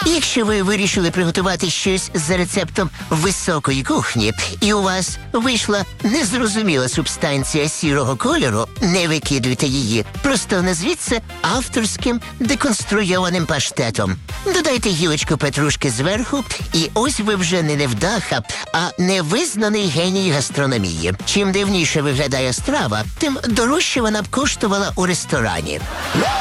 Якщо ви вирішили приготувати щось за рецептом високої кухні, і у вас вийшла незрозуміла субстанція сірого кольору, не викидуйте її. Просто назвіть це авторським деконструйованим паштетом. Додайте гілочку петрушки зверху, і ось ви вже не невдаха, а невизнаний геній гастрономії. Чим дивніше виглядає страва, тим дорожче вона б коштувала у ресторані.